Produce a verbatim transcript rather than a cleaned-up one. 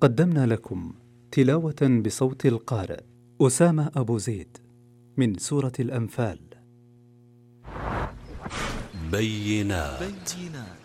قدمنا لكم تلاوة بصوت القارئ أسامة أبو زيد من سورة الأنفال. بينات, بينات